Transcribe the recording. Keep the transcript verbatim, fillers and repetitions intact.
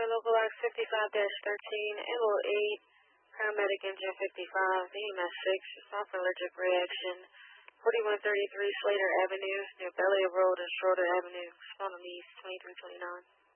Local Lock fifty-five thirteen, Ambul eight, Paramedic Engine fifty-five, V M S six, Soft Allergic Reaction, forty-one thirty-three Slater Avenue, near Bellier Road and Schroeder Avenue, Spalding East, twenty-three twenty-nine.